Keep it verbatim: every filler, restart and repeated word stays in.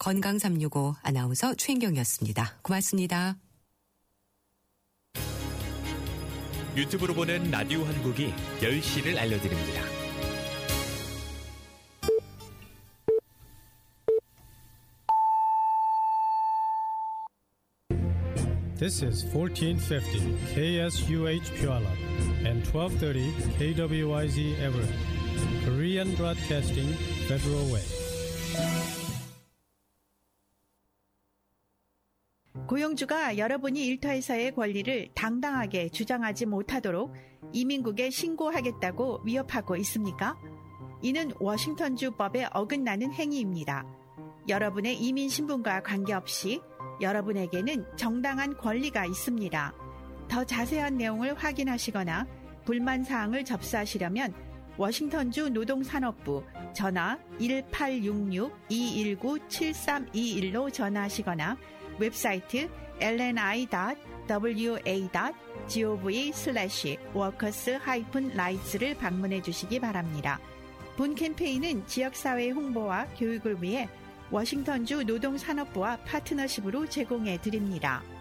건강 삼육오 아나운서 최인경이었습니다. 고맙습니다. 유튜브로 보는 라디오 한국이 열 시를 알려드립니다. This is fourteen fifty K S U H Puyallup and twelve thirty K W Y Z Everett, Korean Broadcasting Federal Way. 고용주가 여러분이 일터에서의 권리를 당당하게 주장하지 못하도록 이민국에 신고하겠다고 위협하고 있습니까? 이는 워싱턴주 법에 어긋나는 행위입니다. 여러분의 이민 신분과 관계없이 여러분에게는 정당한 권리가 있습니다. 더 자세한 내용을 확인하시거나 불만사항을 접수하시려면 워싱턴주 노동산업부 전화 일팔육육 이일구 칠삼이일로 전화하시거나 웹사이트 엘엔아이 닷 더블유에이 닷 지오브이 슬래시 워커스 하이픈 라이츠를 방문해 주시기 바랍니다. 본 캠페인은 지역사회 홍보와 교육을 위해 워싱턴주 노동산업부와 파트너십으로 제공해 드립니다.